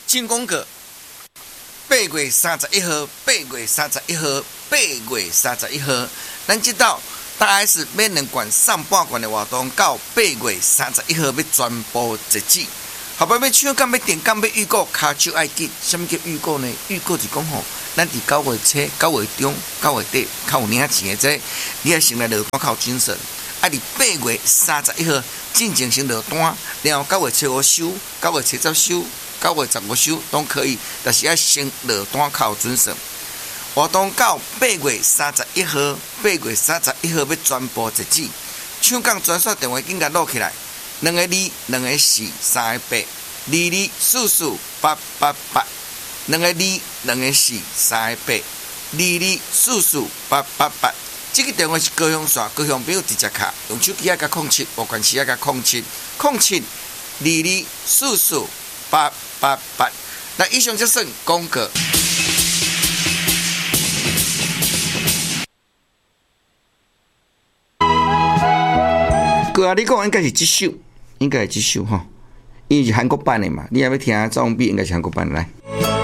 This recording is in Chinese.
进攻个8月31号，8月31号，8月31号，咱知道大 S 免两冠上半冠的活动到8月31号要全部截止。后摆要抢敢要定敢要预告，骹手爱紧。什么叫预告呢？预告是讲吼，咱伫9月初、9月中、9月底较有领钱的这，你要先来落单靠精神。啊，伫8月31号进前先落单，然后9月初5收，9月初10收，9月15收都可以，但是要先落单靠准绳。活动到8月31号，8月31号要全部截止。抢港专线电话紧甲录起来，2个2、2个4、3个8、2244 888，2个2、2个4、3个8、2244 888。这个电话是高雄线，高雄朋友直接卡，用手机啊甲07，无关系啊甲07 2244 888。那以上就算广告。哥啊，你讲应该是这首，应该是这首哈，因为是韩国版的嘛，你也要听赵永碧应该是韩国版的来。